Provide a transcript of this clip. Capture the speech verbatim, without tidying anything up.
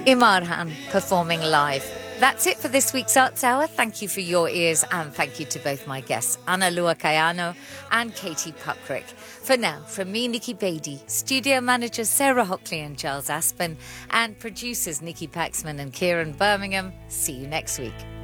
Imarhan performing live. That's it for this week's Arts Hour. Thank you for your ears and thank you to both my guests, Ana Lua Cayano and Katie Puckrick. For now, from me, Nikki Beatty, studio managers Sarah Hockley and Charles Aspen, and producers Nikki Paxman and Kieran Birmingham, see you next week.